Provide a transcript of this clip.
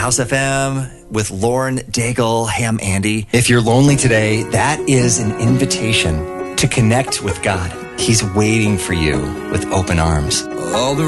House FM with Lauren Daigle. Hey, I'm Andy. If you're lonely today, that is an invitation to connect with God. He's waiting for you with open arms. All the